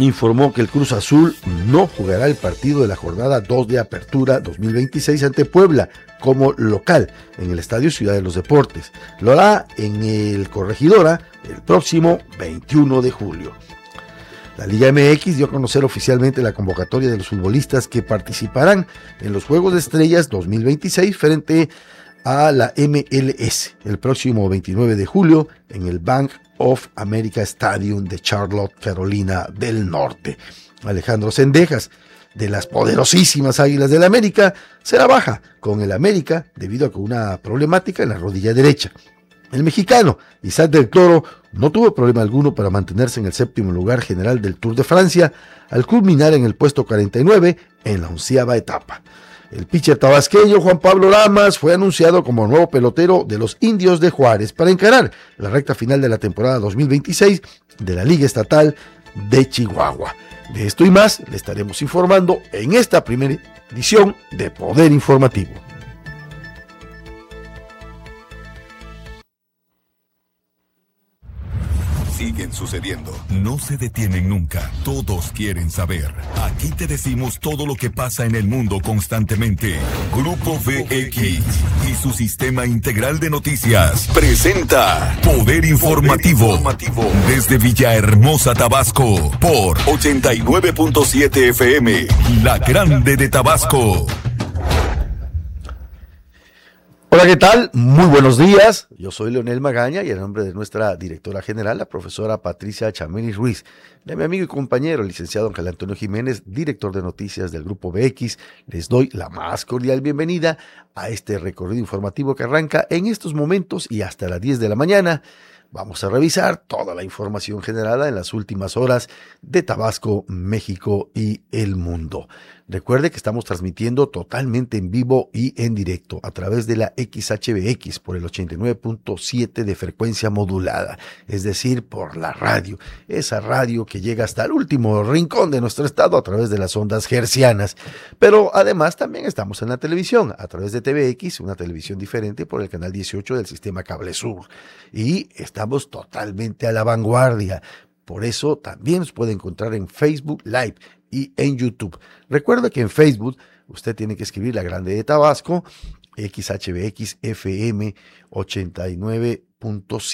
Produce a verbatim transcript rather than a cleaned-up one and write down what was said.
informó que el Cruz Azul no jugará el partido de la jornada dos de Apertura dos mil veintiséis ante Puebla como local en el Estadio Ciudad de los Deportes. Lo hará en el Corregidora el próximo veintiuno de julio. La Liga M X dio a conocer oficialmente la convocatoria de los futbolistas que participarán en los Juegos de Estrellas dos mil veintiséis frente a la M L S el próximo veintinueve de julio en el Bank of America Stadium de Charlotte, Carolina del Norte. Alejandro Cendejas, de las poderosísimas Águilas del América, será baja con el América debido a una problemática en la rodilla derecha. El mexicano Isaac del Toro no tuvo problema alguno para mantenerse en el séptimo lugar general del Tour de Francia al culminar en el puesto cuarenta y nueve en la onceava etapa. El pitcher tabasqueño Juan Pablo Lamas fue anunciado como nuevo pelotero de los Indios de Juárez para encarar la recta final de la temporada dos mil veintiséis de la Liga Estatal de Chihuahua. De esto y más le estaremos informando en esta primera edición de Poder Informativo. Siguen sucediendo, no se detienen nunca, todos quieren saber. Aquí te decimos todo lo que pasa en el mundo constantemente. Grupo V X y su sistema integral de noticias presenta Poder Informativo, Poder Informativo. Desde Villahermosa, Tabasco, por ochenta y nueve punto siete F M, La Grande de Tabasco. Hola, ¿qué tal? Muy buenos días. Yo soy Leonel Magaña y en nombre de nuestra directora general, la profesora Patricia Chamini Ruiz, de mi amigo y compañero, el licenciado Ángel Antonio Jiménez, director de noticias del Grupo V X, les doy la más cordial bienvenida a este recorrido informativo que arranca en estos momentos y hasta las diez de la mañana. Vamos a revisar toda la información generada en las últimas horas de Tabasco, México y el mundo. Recuerde que estamos transmitiendo totalmente en vivo y en directo a través de la X H B X por el ochenta y nueve punto siete de frecuencia modulada, es decir, por la radio, esa radio que llega hasta el último rincón de nuestro estado a través de las ondas hercianas. Pero además también estamos en la televisión a través de T V X, una televisión diferente por el canal dieciocho del sistema Cable Sur. Y estamos totalmente a la vanguardia. Por eso también nos puede encontrar en Facebook Live y en YouTube. Recuerda que en Facebook usted tiene que escribir La Grande de Tabasco, X H B X F M ochenta y nueve punto siete.